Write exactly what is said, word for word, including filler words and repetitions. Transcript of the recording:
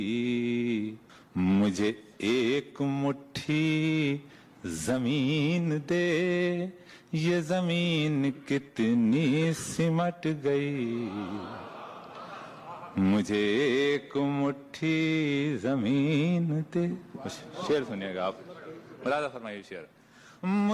मुझे एक मुट्ठी जमीन दे, ये जमीन कितनी सिमट गई। मुझे एक मुट्ठी जमीन दे। शेर सुनिएगा आप, मुरादा फरमाइए शेर।